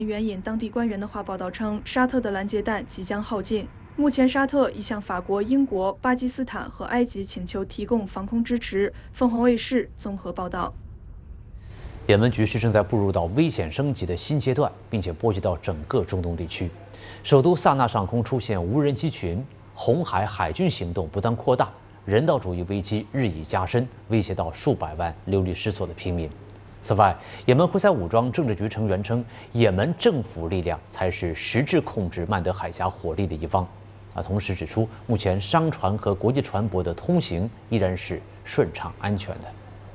援引当地官员的话报道称，沙特的拦截弹即将耗尽。目前，沙特已向法国、英国、巴基斯坦和埃及请求提供防空支持。凤凰卫视综合报道。 也门局势正在步入到危险升级的新阶段，并且波及到整个中东地区。首都萨那上空出现无人机群，红海海军行动不断扩大，人道主义危机日益加深，威胁到数百万流离失所的平民。此外，也门胡塞武装政治局成员称，也门政府力量才是实质控制曼德海峡火力的一方。同时指出，目前商船和国际船舶的通行依然是顺畅安全的。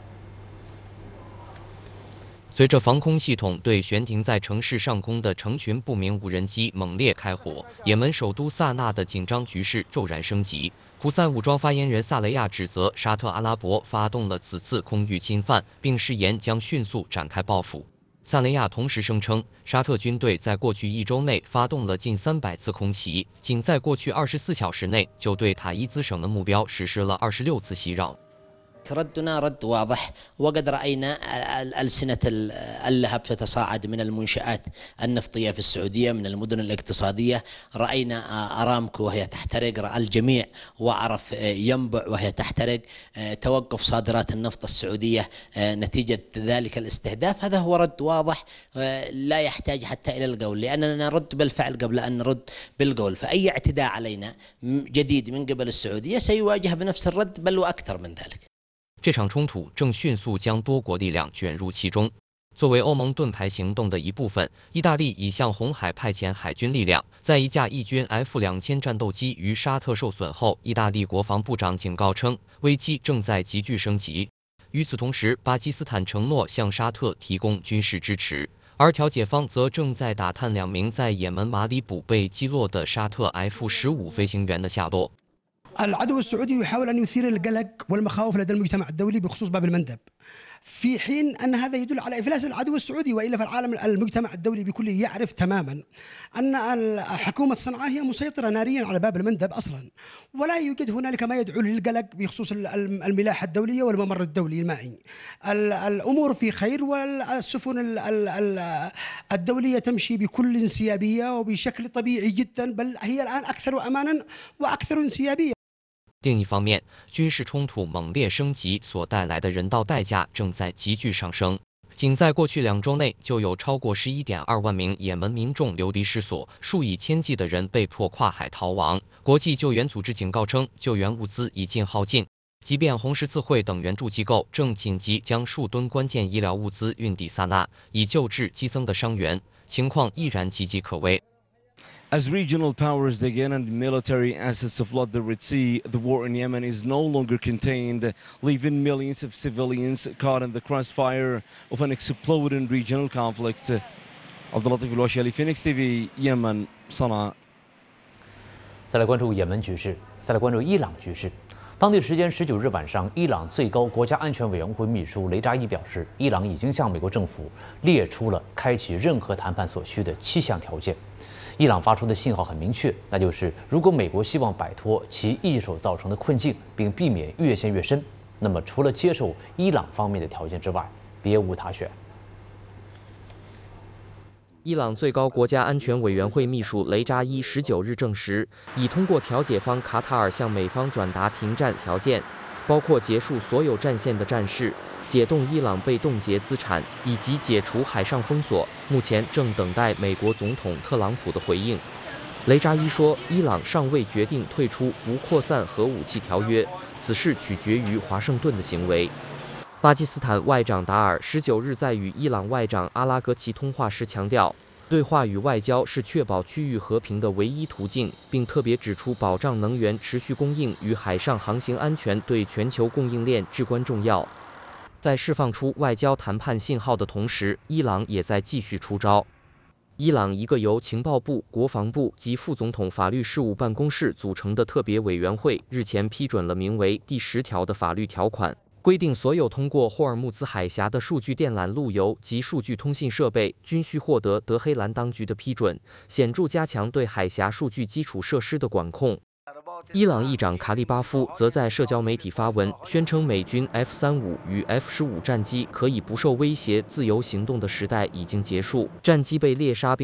随着防空系统对悬停在城市上空的成群不明无人机猛烈开火，也门首都萨那的紧张局势骤然升级。胡塞武装发言人萨雷亚指责沙特阿拉伯发动了此次空域侵犯，并誓言将迅速展开报复。萨雷亚同时声称，沙特军队在过去1周内发动了近300次空袭，仅在过去24小时内就对塔伊兹省的目标实施了26次袭扰。 ردنا رد واضح وقد رأينا ألسنة اللهب تتصاعد من المنشآت النفطية في السعودية من المدن الاقتصادية رأينا أرامكو وهي تحترق رأى الجميع وعرف ينبع وهي تحترق توقف صادرات النفط السعودية نتيجة ذلك الاستهداف هذا هو رد واضح لا يحتاج حتى إلى القول لأننا نرد بالفعل قبل أن نرد بالقول فأي اعتداء علينا جديد من قبل السعودية سيواجه بنفس الرد بل وأكثر من ذلك。 这场冲突正迅速将多国力量卷入其中。作为欧盟盾牌行动的一部分，意大利已向红海派遣海军力量。在一架意军 F-2000战斗机于沙特受损后，意大利国防部长警告称，危机正在急剧升级。与此同时，巴基斯坦承诺向沙特提供军事支持，而调解方则正在打探2名在也门马里卜被击落的沙特 F-15飞行员的下落。 العدو السعودي يحاول أن يثير القلق والمخاوف لدى المجتمع الدولي بخصوص باب المندب في حين أن هذا يدل على إفلاس العدو السعودي وإلا فالعالم المجتمع الدولي بكله يعرف تماما أن حكومة صنعاء هي مسيطرة ناريا على باب المندب أصلا ولا يوجد هنالك ما يدعو للقلق بخصوص الملاحة الدولية والممر الدولي المائي الأمور في خير والسفن الدولية تمشي بكل انسيابية وبشكل طبيعي جدا بل هي الآن أكثر أمانا وأكثر انسيابية。 另一方面，军事冲突猛烈升级所带来的人道代价正在急剧上升。仅在过去2周内，就有超过11.2万名也门民众流离失所，数以千计的人被迫跨海逃亡。国际救援组织警告称，救援物资已近耗尽。即便红十字会等援助机构正紧急将数吨关键医疗物资运抵萨那，以救治激增的伤员，情况依然岌岌可危。 As regional powers dig in and military assets flood the Red Sea, the war in Yemen is no longer contained, leaving millions of civilians caught in the crossfire of an exploding regional conflict. عبد اللطيف الواشالي Phoenix TV Yemen صنعاء。 再来关注也门局势，再来关注伊朗局势。当地时间19日晚上，伊朗最高国家安全委员会秘书雷扎伊表示，伊朗已经向美国政府列出了开启任何谈判所需的7项条件。伊朗发出的信号很明确，那就是如果美国希望摆脱其一手造成的困境，并避免越陷越深，那么除了接受伊朗方面的条件之外，别无他选。 伊朗最高国家安全委员会秘书雷扎伊19日证实，已通过调解方卡塔尔向美方转达停战条件，包括结束所有战线的战事、解冻伊朗被冻结资产以及解除海上封锁，目前正等待美国总统特朗普的回应。雷扎伊说，伊朗尚未决定退出不扩散核武器条约，此事取决于华盛顿的行为。巴基斯坦外长达尔19日在与伊朗外长阿拉格齐通话时强调，对话与外交是确保区域和平的唯一途径，并特别指出保障能源持续供应与海上航行安全对全球供应链至关重要。在释放出外交谈判信号的同时，伊朗也在继续出招。伊朗一个由情报部、国防部及副总统法律事务办公室组成的特别委员会日前批准了名为第10条的法律条款，规定所有通过霍尔木兹海峡的数据电缆路由及数据通信设备均需获得德黑兰当局的批准，显著加强对海峡数据基础设施的管控。伊朗议长卡利巴夫则在社交媒体发文，宣称美军 F-35与 F-15战机可以不受威胁自由行动的时代已经结束，战机被猎杀并